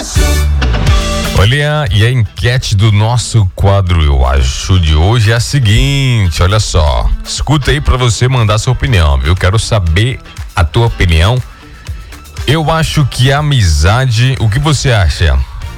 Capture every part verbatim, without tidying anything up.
Olha, e a enquete do nosso quadro Eu Acho de hoje é a seguinte, olha só, escuta aí pra você mandar sua opinião, viu? Quero saber a tua opinião. Eu acho que a amizade, o que você acha?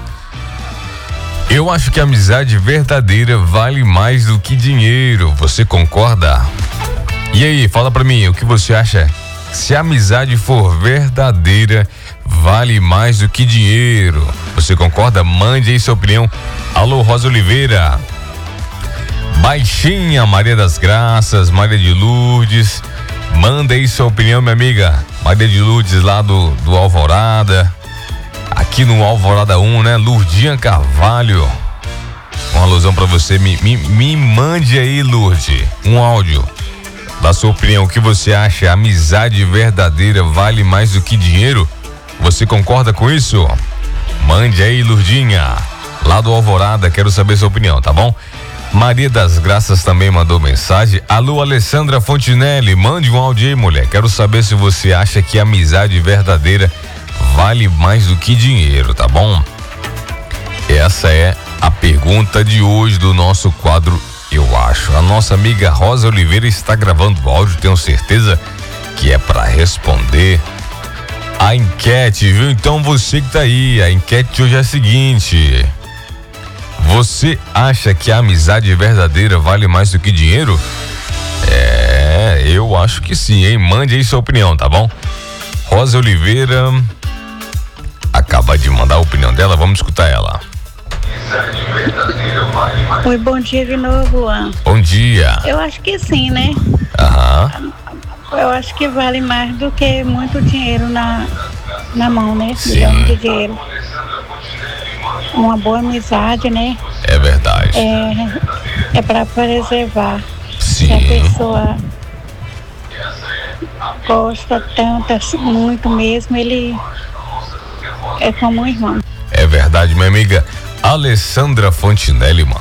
Eu acho que a amizade verdadeira vale mais do que dinheiro, você concorda? E aí, fala pra mim, o que você acha? Se a amizade for verdadeira, vale mais do que dinheiro. Você concorda? Mande aí sua opinião. Alô, Rosa Oliveira. Baixinha, Maria das Graças, Maria de Lourdes. Manda aí sua opinião, minha amiga. Maria de Lourdes lá do, do Alvorada. Aqui no Alvorada um, né? Lourdinha Carvalho. Uma alusão pra você. Me, me, me mande aí, Lourdes, um áudio da sua opinião. O que você acha? A amizade verdadeira vale mais do que dinheiro? Você concorda com isso? Mande aí, Lourdinha, lá do Alvorada, quero saber sua opinião, tá bom? Maria das Graças também mandou mensagem. Alô, Alessandra Fontinelli, mande um áudio aí, mulher. Quero saber se você acha que a amizade verdadeira vale mais do que dinheiro, tá bom? Essa é a pergunta de hoje do nosso quadro Eu Acho. A nossa amiga Rosa Oliveira está gravando o áudio, tenho certeza que é para responder a enquete, viu? Então você que tá aí, a enquete de hoje é a seguinte: você acha que a amizade verdadeira vale mais do que dinheiro? É, eu acho que sim, hein? Mande aí sua opinião, tá bom? Rosa Oliveira acaba de mandar a opinião dela, vamos escutar ela. Oi, bom dia de novo, Luan. Bom dia. Eu acho que sim, né? Aham. Eu acho que vale mais do que muito dinheiro na, na mão, né? Sim. Milhão de dinheiro. Uma boa amizade, né? É verdade. É, é para preservar. Sim. Se a pessoa gosta tanto, assim, muito mesmo, ele é como um irmão. É verdade, minha amiga Alessandra Fontinelli